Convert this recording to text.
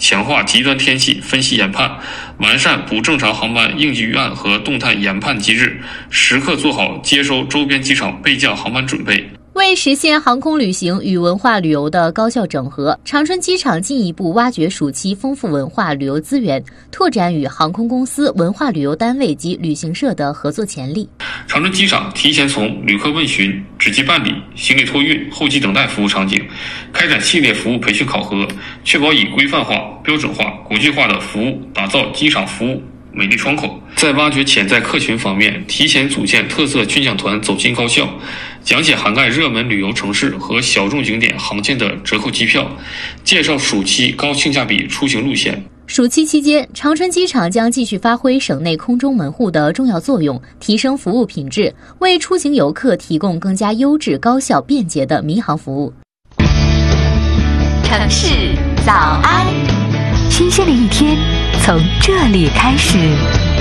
强化极端天气分析研判，完善不正常航班应急预案和动态研判机制，时刻做好接收周边机场备降航班准备。 为实现航空旅行与文化旅游的高效整合，长春机场进一步挖掘暑期丰富文化旅游资源，拓展与航空公司、文化旅游单位及旅行社的合作潜力。 长春机场提前从旅客问询、值机办理、行李托运、候机等待服务场景，开展系列服务培训考核，确保以规范化、标准化、国际化的服务打造机场服务美丽窗口。在挖掘潜在客群方面，提前组建特色群讲团走进高校，讲解涵盖热门旅游城市和小众景点航线的折扣机票，介绍暑期高性价比出行路线。 暑期期间，长春机场将继续发挥省内空中门户的重要作用，提升服务品质，为出行游客提供更加优质、高效、便捷的民航服务。 城市早安，新鲜的一天从这里开始。